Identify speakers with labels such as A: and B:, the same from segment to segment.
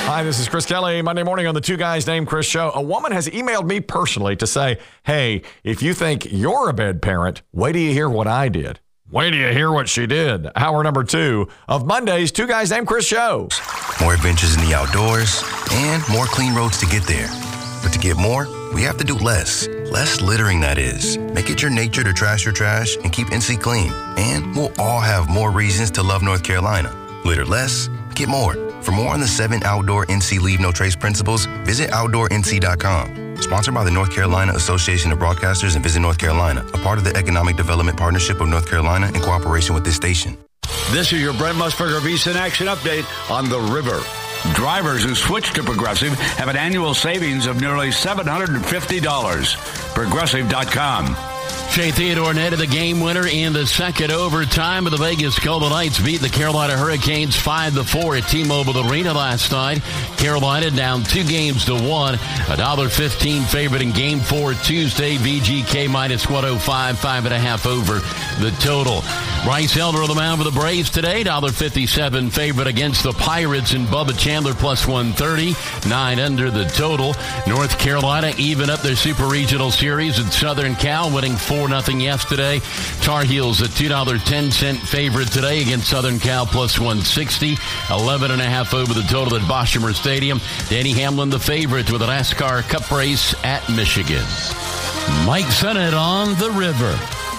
A: Hi, this is Chris Kelly. Monday morning on the Two Guys Named Chris show. A woman has emailed me personally to say, hey, if you think you're a bad parent, wait till you hear what I did. Wait till you hear what she did. Hour number 2 of Monday's Two Guys Named Chris show.
B: More adventures in the outdoors and more clean roads to get there. But to get more, we have to do less. Less littering, that is. Make it your nature to trash your trash and keep NC clean. And we'll all have more reasons to love North Carolina. Litter less, get more. For more on the 7 outdoor NC Leave No Trace principles, visit OutdoorNC.com. Sponsored by the North Carolina Association of Broadcasters and Visit North Carolina, a part of the Economic Development Partnership of North Carolina in cooperation with this station.
C: This is your Brent Musburger VSiN Action Update on the river. Drivers who switch to Progressive have an annual savings of nearly $750. Progressive.com.
D: Shea Theodore netted the game winner in the second overtime. The Vegas Golden Knights beat the Carolina Hurricanes 5-4 at T-Mobile Arena last night. Carolina down 2-1, $1.15 favorite in Game 4 Tuesday. VGK minus 105, 5.5 over the total. Bryce Elder on the mound for the Braves today, $1.57 favorite against the Pirates, and Bubba Chandler plus 130, 9 under the total. North Carolina even up their Super Regional Series at Southern Cal, winning 4-0 yesterday. Tar Heels a $2.10 favorite today against Southern Cal plus 160, 11.5 over the total at Boshemer Stadium. Danny Hamlin the favorite with a NASCAR Cup race at Michigan. Mike Sennett on the river.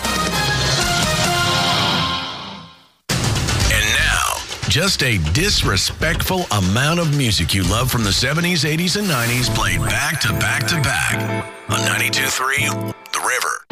E: Just a disrespectful amount of music you love from the 70s, 80s, and 90s played back to back to back on 92.3 The River.